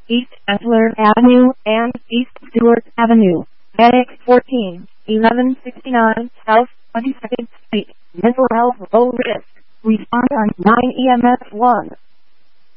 East Antler Avenue, and East Stewart Avenue. Annex 14, 1169 South 22nd Street. Mental health low risk. Respond on 9 EMS 1.